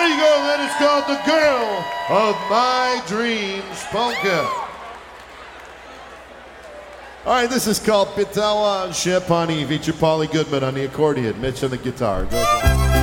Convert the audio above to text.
There you go, that is called The Girl of My Dreams Polka. All right, this is called Bitawa Shepani, feature Paulie Goodman on the accordion, Mitch on the guitar. Goes on.